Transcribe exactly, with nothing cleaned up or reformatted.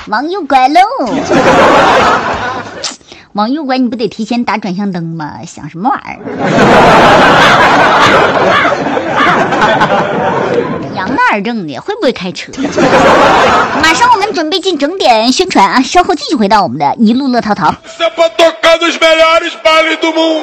往右拐喽。往右拐你不得提前打转向灯吗？想什么玩意儿？杨大耳正的会不会开车？马上我们准备进整点宣传啊，稍后继续回到我们的一路乐淘淘。